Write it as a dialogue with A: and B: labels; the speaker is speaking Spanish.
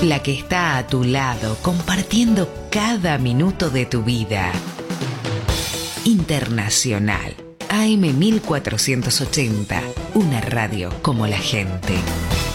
A: La que está a tu lado, compartiendo cada minuto de tu vida. Internacional, AM 1480, una radio como la gente.